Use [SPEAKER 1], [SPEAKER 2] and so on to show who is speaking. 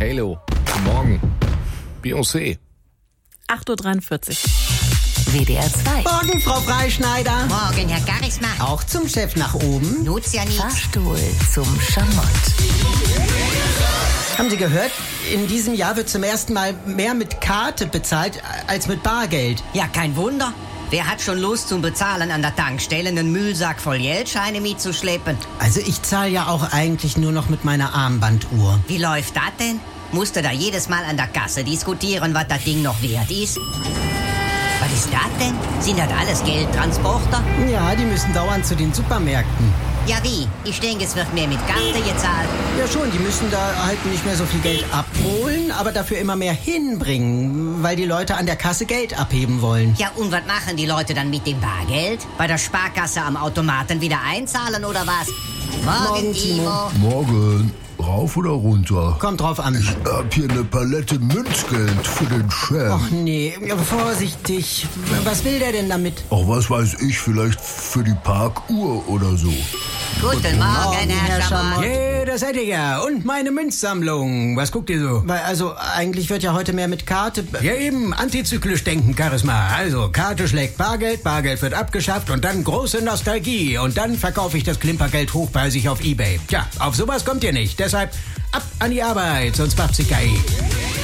[SPEAKER 1] Halo. Guten Morgen. Beyoncé.
[SPEAKER 2] 8.43 Uhr.
[SPEAKER 3] WDR 2.
[SPEAKER 4] Morgen, Frau Freischneider.
[SPEAKER 5] Morgen, Herr Charisma.
[SPEAKER 4] Auch zum Chef nach oben.
[SPEAKER 5] Tut's ja nicht.
[SPEAKER 3] Fahrstuhl zum Schamott.
[SPEAKER 4] Haben Sie gehört? In diesem Jahr wird zum ersten Mal mehr mit Karte bezahlt als mit Bargeld.
[SPEAKER 5] Ja, kein Wunder. Wer hat schon Lust zum Bezahlen an der Tankstelle, einen Müllsack voll Geldscheine mitzuschleppen?
[SPEAKER 4] Also ich zahle ja auch eigentlich nur noch mit meiner Armbanduhr.
[SPEAKER 5] Wie läuft das denn? Musst du da jedes Mal an der Kasse diskutieren, was das Ding noch wert ist? Was ist das denn? Sind das alles Geldtransporter?
[SPEAKER 4] Ja, die müssen dauernd zu den Supermärkten.
[SPEAKER 5] Ja, wie? Ich denke, es wird mehr mit Karte gezahlt.
[SPEAKER 4] Ja schon, die müssen da halt nicht mehr so viel Geld abholen, aber dafür immer mehr hinbringen, weil die Leute an der Kasse Geld abheben wollen.
[SPEAKER 5] Ja, und was machen die Leute dann mit dem Bargeld? Bei der Sparkasse am Automaten wieder einzahlen oder was? Morgen, Timo.
[SPEAKER 6] Morgen. Rauf oder runter?
[SPEAKER 4] Kommt drauf an.
[SPEAKER 6] Ich hab hier eine Palette Münzgeld für den Chef.
[SPEAKER 4] Ach nee, vorsichtig. Was will der denn damit?
[SPEAKER 6] Ach, was weiß ich, vielleicht für die Parkuhr oder so.
[SPEAKER 5] Guten Morgen, Herr Schamott.
[SPEAKER 4] Yeah, das hätte ich ja. Und meine Münzsammlung. Was guckt ihr so? Also, eigentlich wird ja heute mehr mit Karte... Ja eben, antizyklisch denken, Charisma. Also, Karte schlägt Bargeld, Bargeld wird abgeschafft und dann große Nostalgie. Und dann verkaufe ich das Klimpergeld hochpreisig auf eBay. Tja, auf sowas kommt ihr nicht. Deshalb ab an die Arbeit, sonst macht sie KI.